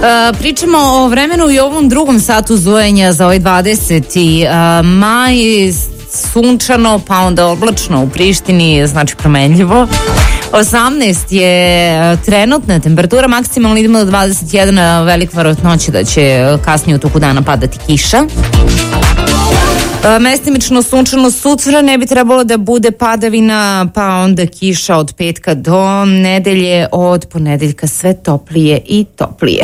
Pričamo o vremenu i ovom drugom satu zujenja za ovaj 20. maj, sunčano, pa onda oblačno u Prištini, znači promenljivo. 18 je trenutna temperatura, maksimalno idemo do 21, velika verovatnoća da će kasnije u toku dana padati kiša. Mestimično sunčano, sutra ne bi trebalo da bude padavina, pa onda kiša od petka do nedelje, od ponedeljka sve toplije i toplije.